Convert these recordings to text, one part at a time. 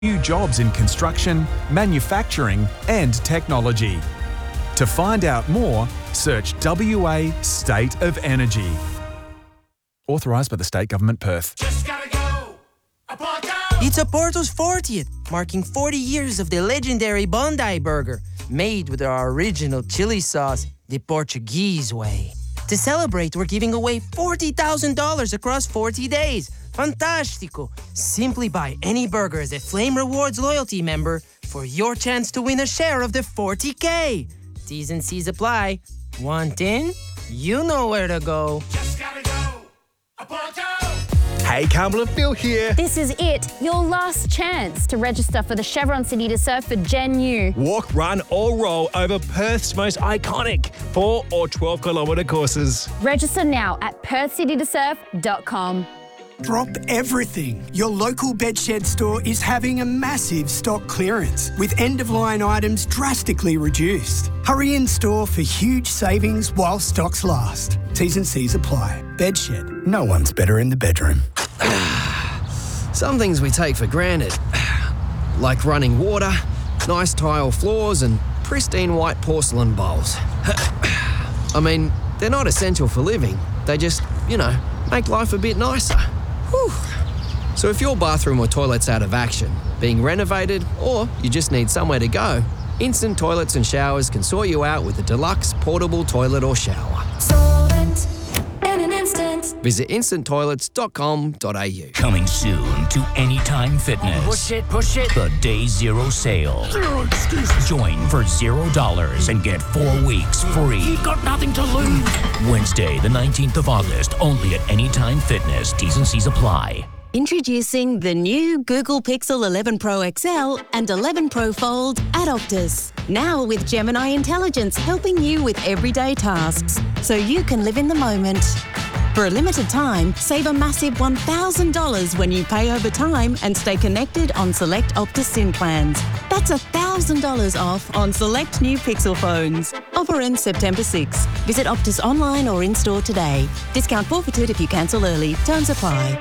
new jobs in construction, manufacturing and technology. To find out more, search WA State of Energy. Authorised by the State Government, Perth. Just gotta go. It's Oporto's 40th, marking 40 years of the legendary Bondi Burger, made with our original chili sauce, the Portuguese way. To celebrate, we're giving away $40,000 across 40 days. Fantastico! Simply buy any burger as a Flame Rewards loyalty member for your chance to win a share of the 40K. T's and C's apply. Want in? You know where to go. Just gotta go. Oporto! Hey, Campbell and Phil here. This is it, your last chance to register for the Chevron City to Surf for Gen U. Walk, run or roll over Perth's most iconic 4 or 12 kilometre courses. Register now at perthcitytosurf.com. Drop everything. Your local Bedshed store is having a massive stock clearance with end-of-line items drastically reduced. Hurry in store for huge savings while stocks last. T's and C's apply. Bedshed. No one's better in the bedroom. Some things we take for granted, like running water, nice tile floors and pristine white porcelain bowls. I mean, they're not essential for living. They just, make life a bit nicer. Whew. So if your bathroom or toilet's out of action, being renovated, or you just need somewhere to go, Instant Toilets and Showers can sort you out with a deluxe portable toilet or shower. Solvent in an instant. Visit instanttoilets.com.au. Coming soon to Anytime Fitness. Push it. The Day Zero sale. Zero excuses. Join for $0 and get 4 weeks free. You've got nothing to lose. Wednesday, the 19th of August, only at Anytime Fitness. T's and C's apply. Introducing the new Google Pixel 11 Pro XL and 11 Pro Fold at Optus. Now with Gemini Intelligence helping you with everyday tasks, so you can live in the moment. For a limited time, save a massive $1,000 when you pay over time and stay connected on select Optus SIM plans. That's $1,000 off on select new Pixel phones. Offer ends September 6. Visit Optus online or in-store today. Discount forfeited if you cancel early. Terms apply.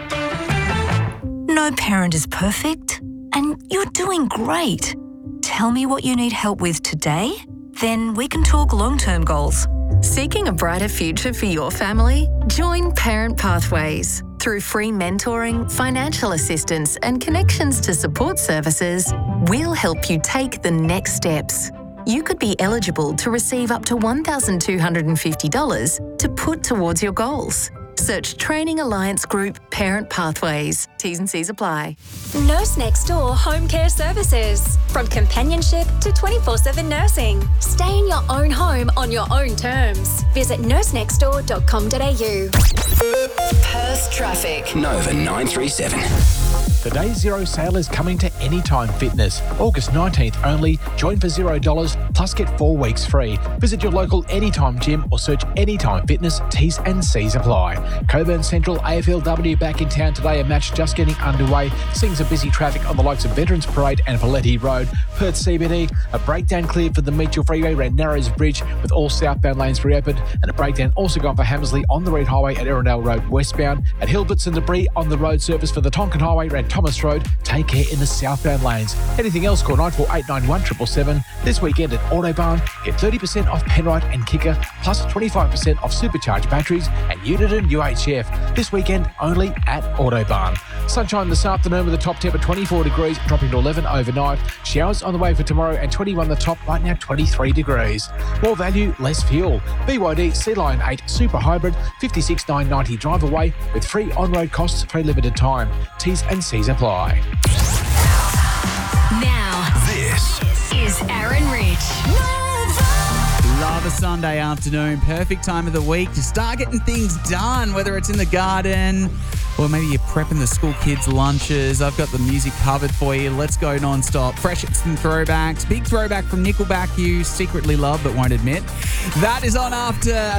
No parent is perfect, and you're doing great. Tell me what you need help with today, then we can talk long-term goals. Seeking a brighter future for your family? Join Parent Pathways. Through free mentoring, financial assistance, and connections to support services, we'll help you take the next steps. You could be eligible to receive up to $1,250 to put towards your goals. Search Training Alliance Group Parent Pathways. T's and C's apply. Nurse Next Door Home Care Services. From companionship to 24/7 nursing. Stay in your own home on your own terms. Visit nursenextdoor.com.au. Perth traffic. Nova 937. The Day Zero sale is coming to Anytime Fitness. August 19th only. Join for $0 plus get 4 weeks free. Visit your local Anytime gym or search Anytime Fitness. T's and C's apply. Coburn Central AFLW back in town today. A match just getting underway. Seeing some busy traffic on the likes of Veterans Parade and Paletti Road. Perth CBD, a breakdown cleared for the Mitchell Freeway around Narrows Bridge with all southbound lanes reopened, and a breakdown also gone for Hammersley on the Reed Highway at Erindale Road westbound. At Hilberts and debris on the road surface for the Tonkin Highway around Thomas Road. Take care in the southbound lanes. Anything else, call 9489 777. This weekend at Autobarn, get 30% off Penrite and Kicker, plus 25% off supercharged batteries and Unit and UHF. This weekend only at Autobarn. Sunshine this afternoon with a top temp of 24 degrees, dropping to 11 overnight. Showers on the way for tomorrow and 21 the top, right now 23 degrees. More value, less fuel. BYD Sea Lion 8 Super Hybrid, 56,990 drive away with free on-road costs for a limited time. T's and C's apply. Now, This is Aaron Rich. Love a Sunday afternoon. Perfect time of the week to start getting things done, whether it's in the garden or maybe you're prepping the school kids' lunches. I've got the music covered for you. Let's go non-stop. Fresh hits and throwbacks. Big throwback from Nickelback you secretly love but won't admit. That is on after